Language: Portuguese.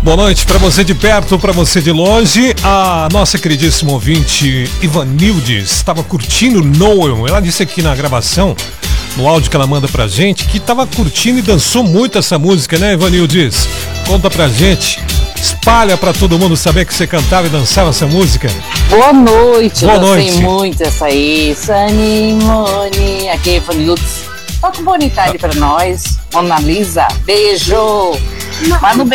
Boa noite para você de perto, para você de longe. A nossa queridíssima ouvinte Ivanildes estava curtindo Noel. Ela disse aqui na gravação, no áudio que ela manda pra gente, que estava curtindo e dançou muito essa música, né, Ivanildes? Conta pra gente. Espalha pra todo mundo saber que você cantava e dançava essa música. Boa noite, Boa dancei noite. muito essa aí. Sunny Moni, aqui Ivanildes. Toca um bonitade pra nós. Mona Lisa, beijo. Manda um